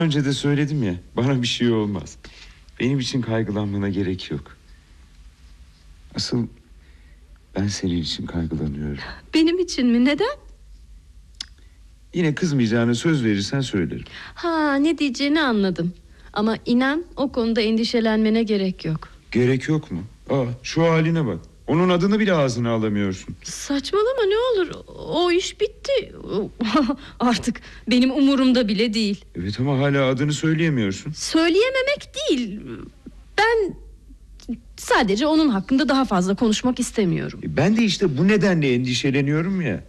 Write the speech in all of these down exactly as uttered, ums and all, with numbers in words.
Önce de söyledim ya, bana bir şey olmaz. Benim için kaygılanmana gerek yok. Asıl ben senin için kaygılanıyorum. Benim için mi? Neden? Yine kızmayacağına söz verirsen söylerim. Ha, ne diyeceğini anladım. Ama inan, o konuda endişelenmene gerek yok. Gerek yok mu? Aa, şu haline bak. Onun adını bile ağzına alamıyorsun. Saçmalama, ne olur. O iş bitti. Artık benim umurumda bile değil. Evet, ama hala adını söyleyemiyorsun. Söyleyememek değil. Ben sadece onun hakkında daha fazla konuşmak istemiyorum. Ben de işte bu nedenle endişeleniyorum ya.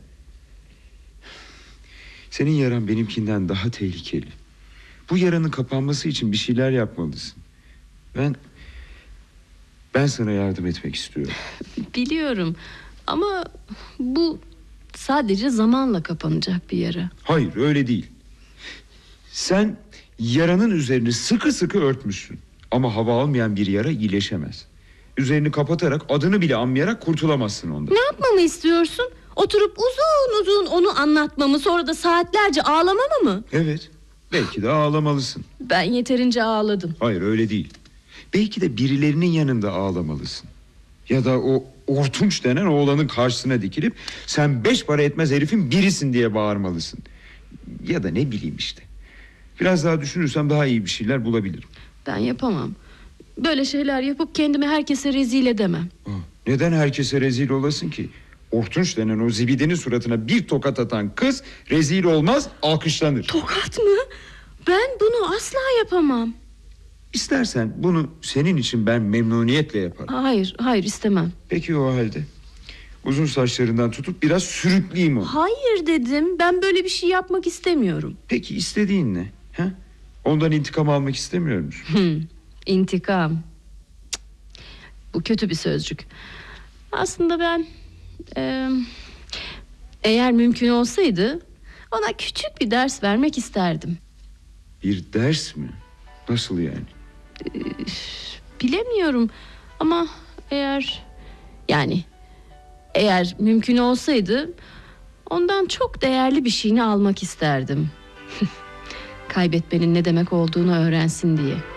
Senin yaran benimkinden daha tehlikeli. Bu yaranın kapanması için bir şeyler yapmalısın. Ben Ben sana yardım etmek istiyorum. Biliyorum ama bu sadece zamanla kapanacak bir yara. Hayır, öyle değil. Sen yaranın üzerini sıkı sıkı örtmüşsün. Ama hava almayan bir yara iyileşemez. Üzerini kapatarak, adını bile anmayarak kurtulamazsın ondan. Ne yapmamı istiyorsun? Oturup uzun uzun onu anlatmamı, sonra da saatlerce ağlamamı mı? Evet, belki de ağlamalısın. Ben yeterince ağladım. Hayır, öyle değil. Belki de birilerinin yanında ağlamalısın. Ya da o Ortunç denen oğlanın karşısına dikilip sen beş para etmez herifin birisin diye bağırmalısın. Ya da ne bileyim işte. Biraz daha düşünürsem daha iyi bir şeyler bulabilirim. Ben yapamam. Böyle şeyler yapıp kendimi herkese rezil edemem. Aa, neden herkese rezil olasın ki? Ortunç denen o zibidenin suratına bir tokat atan kız rezil olmaz, alkışlanır. Tokat mı? Ben bunu asla yapamam. İstersen bunu senin için ben memnuniyetle yaparım. Hayır, hayır istemem. Peki o halde. Uzun saçlarından tutup biraz sürükleyeyim onu. Hayır dedim. Ben böyle bir şey yapmak istemiyorum. Peki istediğin ne? Ha? Ondan intikam almak istemiyor musun? Hmm, intikam. Cık. Bu kötü bir sözcük. Aslında ben e, eğer mümkün olsaydı ona küçük bir ders vermek isterdim. Bir ders mi? Nasıl yani? E, bilemiyorum ama eğer yani eğer mümkün olsaydı ondan çok değerli bir şeyini almak isterdim. Kaybetmenin ne demek olduğunu öğrensin diye.